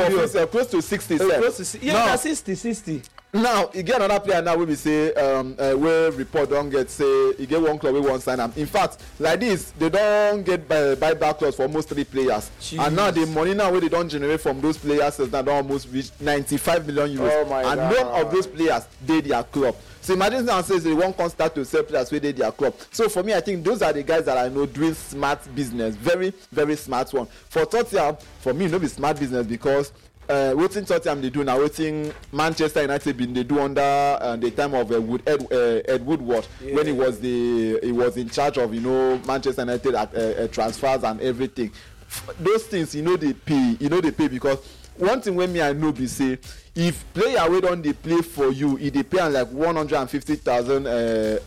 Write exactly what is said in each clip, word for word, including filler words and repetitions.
of uh, close to sixty. Uh, close to sixty. Yeah, sixty, sixty. Now, you get another player now. We be say um, uh, where report don't get say you get one club we won't sign them. In fact, like this, they don't get buy, buy back clause for almost three players. Jeez. And now the money now where they don't generate from those players is now don't almost reach ninety-five million euros. Oh my and God. none of those players did their club. So imagine now says they won't come start to sell players where they their club. So for me, I think those are the guys that I know doing smart business, very very smart one. For Tottenham, for me, no be smart business because. Uh, what in Tottenham they do now? What in Manchester United been they do under uh, the time of uh, Wood, Ed, uh, Ed Woodward yeah. when he was the he was in charge of you know Manchester United uh, uh, transfers and everything. Those things you know they pay, you know they pay because one thing when me I know be say if player wey don dey play for you, if they pay am like one hundred and fifty thousand uh, uh,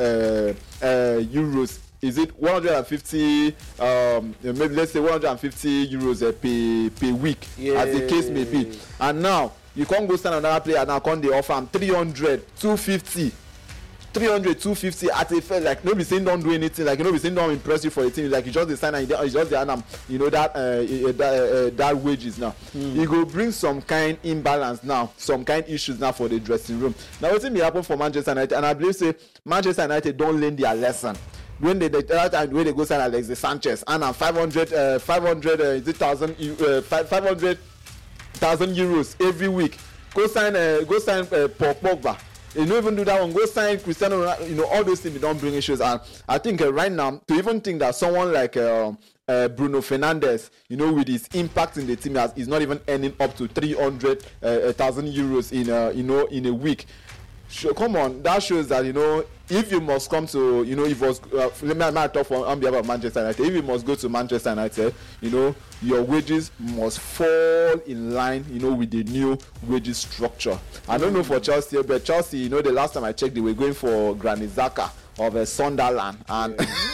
uh, euros. Is it one hundred fifty um maybe let's say one hundred fifty euros uh, per per week yeah. as the case may be, and now you can't go stand another player now come they offer him three hundred, two fifty, three hundred, two fifty at a fair like nobody saying don't do anything like you know be saying don't impress you for the team like you just the sign and you just the um, you know that uh, that, uh, that wages now mm. you go bring some kind imbalance now some kind issues now for the dressing room. Now what thing happen for Manchester United and I believe say Manchester United don't learn their lesson. When they that time when they go sign Alexis Sanchez and uh, five hundred uh, five hundred uh, thousand uh, five hundred thousand euros every week go sign uh, go sign uh, Paul Pogba. You don't even do that one. Go sign Cristiano Ronaldo. You know all those things they don't bring issues. And I think uh, right now to even think that someone like uh, uh, Bruno Fernandes, you know, with his impact in the team, has is not even earning up to three hundred thousand euros in uh, you know in a week. Sure, come on, that shows that you know if you must come to you know if it was uh, let me not talk for on behalf of Manchester United. If you must go to Manchester United, you know your wages must fall in line, you know, with the new wages structure. I don't know for Chelsea, but Chelsea, you know, the last time I checked, they were going for Granit Xhaka of uh, Sunderland, and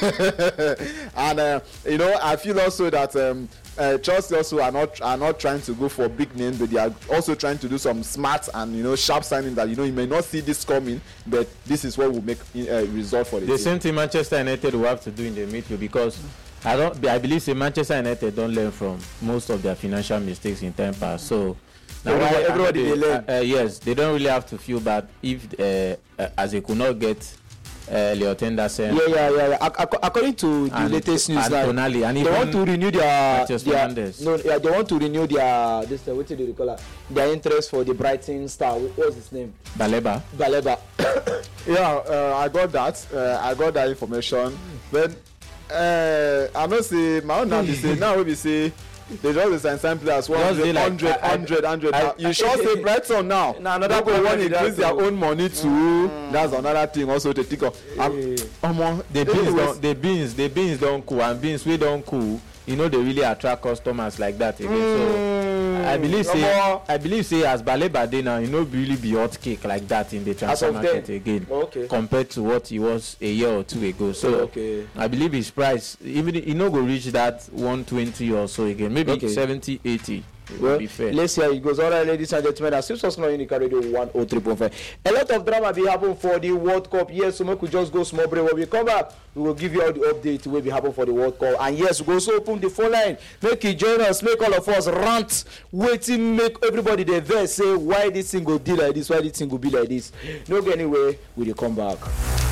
yeah. and uh, you know I feel also that. Um, Uh, Chelsea also are not are not trying to go for big names, but they are also trying to do some smart and you know sharp signing that you know you may not see this coming, but this is what will make a uh, result for the, the team. same thing Manchester United will have to do in the midfield because I don't I believe say Manchester United don't learn from most of their financial mistakes in time past. So now everybody, everybody they, they learn. Uh, uh, yes, they don't really have to feel bad if uh, uh, as they could not get. Uh, Leo Henderson. Yeah, yeah, yeah. yeah. Ac- according to the and, latest news, and like, Tonali, and they want to renew their, their no, yeah, they want to renew their this uh, what do they call it? Their interest for the Brighton star. What's his name? Baleba. Baleba. yeah, uh, I got that. Uh, I got that information. Then uh, I must say, my own now say now we be say. They just sign sign players one hundred, like, one hundred, one hundred, one hundred. You sure say Brighton now? Nah, another people want to increase their own money too. Mm. That's another thing also to think of. Um, um, the beans don't, the beans, the beans don't cool, and beans we don't cool. You know they really attract customers like that again. Mm. So I believe say, no I believe say as Baleba dey now, you know really be hot cake like that in the transfer market them. Again, okay. compared to what he was a year or two ago. So okay. I believe his price even he no go reach that one twenty or so again. Maybe okay. seventy, eighty. Well, be fair. Let's see how it goes. All right, ladies and gentlemen, as Simpsons now Unica Radio one oh three point five. A lot of drama be happen for the World Cup. Yes, so we could just go small break. When we come back, we will give you all the update will be happen for the World Cup. And yes, we go also open the phone line. Make you join us. Make all of us rant. Waiting. Make everybody there say why this thing go be like this. Why this thing go be like this. No go anywhere. We will come back.